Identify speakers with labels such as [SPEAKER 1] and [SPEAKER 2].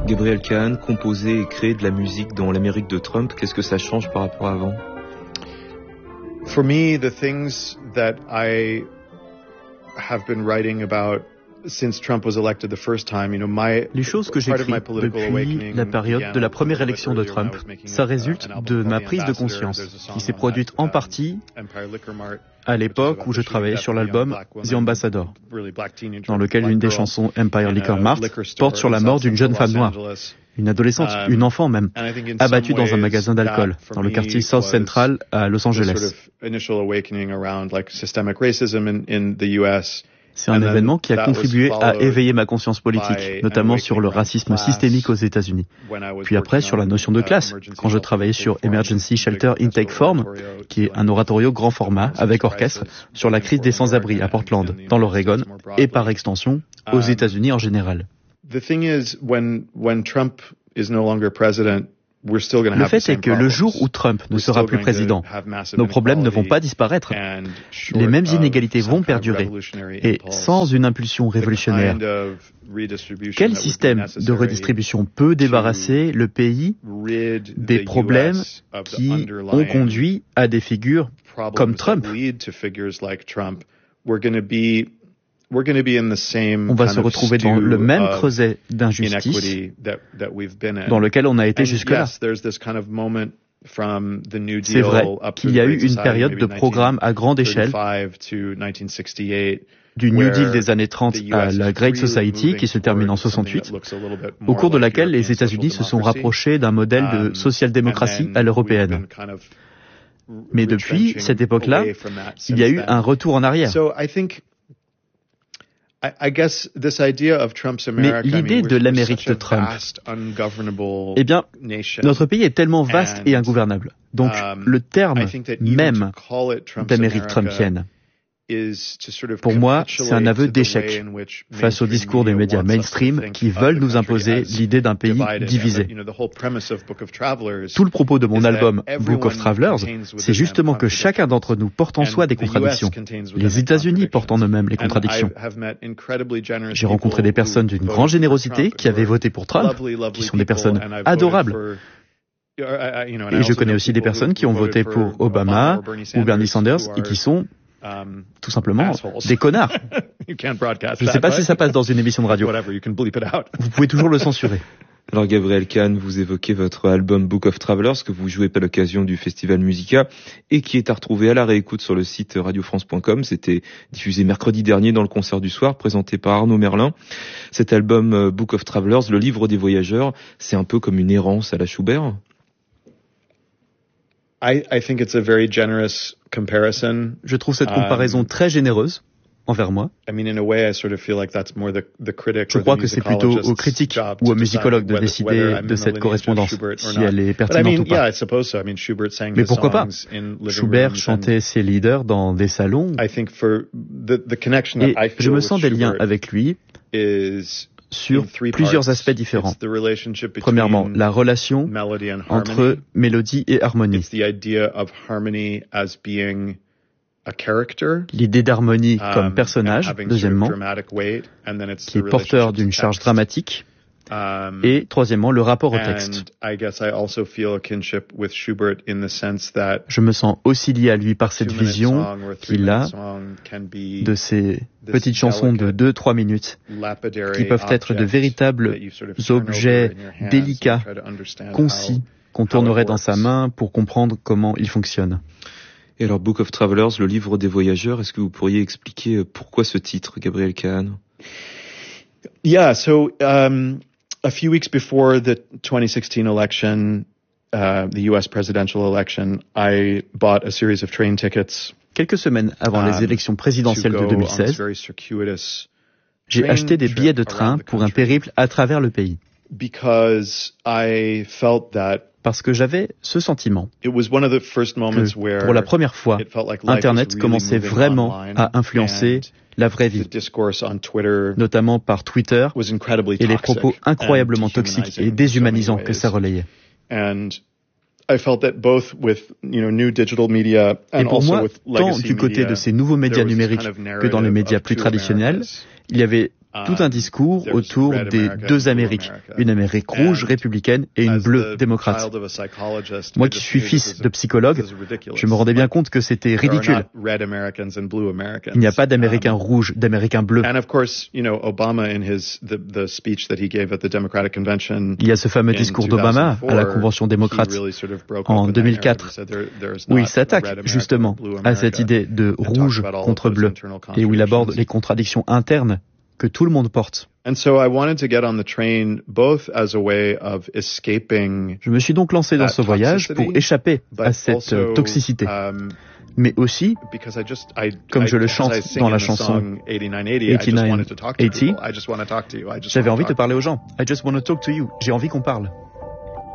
[SPEAKER 1] Gabriel Kahn, composer et créer de la musique dans l'Amérique de Trump, qu'est-ce que ça change par rapport à avant?
[SPEAKER 2] For me, the things that I have been writing about since Trump was elected the first time,
[SPEAKER 3] les choses que j'écris depuis la période de la première élection de Trump, ça résulte de ma prise de conscience, qui s'est produite en partie à l'époque où je travaillais sur l'album The Ambassador, dans lequel une des chansons Empire Liquor Mart porte sur la mort d'une jeune femme noire, une adolescente, une enfant même, abattue dans un magasin d'alcool, dans le quartier South Central à Los Angeles. C'est un événement qui a contribué à éveiller ma conscience politique, notamment sur le racisme systémique aux États-Unis. Puis après, sur la notion de classe, quand je travaillais sur Emergency Shelter Intake Form, qui est un oratorio grand format avec orchestre sur la crise des sans-abri à Portland, dans l'Oregon, et par extension, aux États-Unis en général.
[SPEAKER 2] The thing is, when Trump is no longer president,
[SPEAKER 3] le fait est que le jour où Trump ne sera plus président, nos problèmes ne vont pas disparaître. Les mêmes inégalités vont perdurer. Et sans une impulsion révolutionnaire, quel système de redistribution peut débarrasser le pays des problèmes qui ont conduit à des figures comme Trump? On va se retrouver dans le même creuset d'injustice dans lequel on a été jusque-là. C'est vrai qu'il y a eu une période de programme à grande échelle, du New Deal des années 30 à la Great Society qui se termine en 68, au cours de laquelle les États-Unis se sont rapprochés d'un modèle de social-démocratie à l'européenne. Mais depuis cette époque-là, il y a eu un retour en arrière. Mais l'idée de l'Amérique de Trump, eh bien, notre pays est tellement vaste et ingouvernable. Donc, le terme même d'Amérique trumpienne, pour moi, c'est un aveu d'échec face au discours des médias mainstream qui veulent nous imposer l'idée d'un pays divisé. Tout le propos de mon album Book of Travelers, c'est justement que chacun d'entre nous porte en soi des contradictions. Les États-Unis portent en eux-mêmes les contradictions. J'ai rencontré des personnes d'une grande générosité qui avaient voté pour Trump, qui sont des personnes adorables. Et je connais aussi des personnes qui ont voté pour Obama ou Bernie Sanders et qui sont tout simplement des connards. Je ne sais pas si ça passe dans une émission de radio. Vous pouvez toujours le censurer.
[SPEAKER 1] Alors Gabriel Kahn, vous évoquez votre album Book of Travelers que vous jouez à l'occasion du Festival Musica et qui est à retrouver à la réécoute sur le site radiofrance.com. C'était diffusé mercredi dernier dans le concert du soir présenté par Arnaud Merlin. Cet album Book of Travelers, le livre des voyageurs, c'est un peu comme une errance à la Schubert.
[SPEAKER 3] Je trouve cette comparaison très généreuse envers moi. Je crois que c'est plutôt aux critiques ou aux musicologues de décider de cette correspondance, si elle est pertinente ou pas. Mais pourquoi pas? Schubert chantait ses leaders dans des salons et je me sens des liens avec lui sur plusieurs aspects différents. Premièrement, la relation entre mélodie et harmonie. L'idée d'harmonie comme personnage, deuxièmement, qui est porteur d'une charge dramatique. Et troisièmement, le rapport au texte. Je me sens aussi lié à lui par cette vision qu'il a de ces petites chansons de 2-3 minutes qui peuvent être de véritables objets délicats, concis, qu'on tournerait dans sa main pour comprendre comment ils fonctionnent.
[SPEAKER 1] Et alors, Book of Travelers, le livre des voyageurs, est-ce que vous pourriez expliquer pourquoi ce titre, Gabriel Kahn?
[SPEAKER 2] Yeah, so a few weeks before the 2016 election, the US presidential election, I bought a series of train tickets.
[SPEAKER 3] Quelques semaines avant les élections présidentielles de 2016, j'ai acheté des billets de train pour un périple à travers le pays. Parce que j'avais ce sentiment que, pour la première fois, Internet commençait vraiment à influencer la vraie vie, notamment par Twitter et les propos incroyablement toxiques et déshumanisants que ça relayait. Et pour moi, tant du côté de ces nouveaux médias numériques que dans les médias plus traditionnels, il y avait tout un discours autour des deux Amériques, une Amérique rouge républicaine et une bleue démocrate. Moi qui suis fils de psychologue, je me rendais bien compte que c'était ridicule. Il n'y a pas d'Américains rouges, d'Américains bleus. Il y a ce fameux discours d'Obama à la Convention démocrate en 2004, où il s'attaque justement à cette idée de rouge contre bleu et où il aborde les contradictions internes que tout le monde porte. Je me suis donc lancé dans ce voyage pour échapper à cette toxicité. Mais aussi, comme je le chante dans la chanson 8980, j'avais envie de parler aux gens. I just want to talk to you. J'ai envie qu'on parle.